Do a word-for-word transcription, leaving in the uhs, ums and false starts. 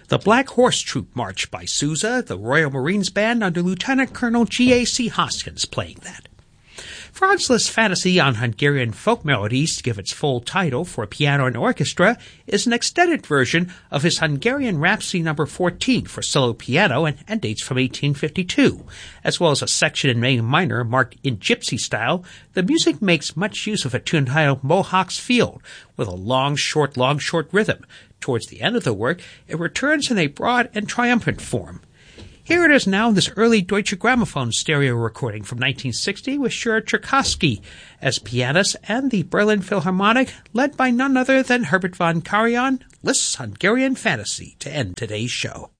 The Black Horse Troop March by Sousa, the Royal Marines Band under Lieutenant Colonel G A C Hoskins playing that. Franz Liszt's fantasy on Hungarian folk melodies, to give its full title for piano and orchestra, is an extended version of his Hungarian Rhapsody number fourteen for solo piano and, and dates from eighteen fifty-two. As well as a section in A minor marked in gypsy style, the music makes much use of a tune titled Mohawk's Field, with a long, short, long, short rhythm. Towards the end of the work, it returns in a broad and triumphant form. Here it is now in this early Deutsche Grammophon stereo recording from nineteen sixty with Shure Tchaikovsky as pianist and the Berlin Philharmonic, led by none other than Herbert von Karajan, Liszt's Hungarian Fantasy, to end today's show.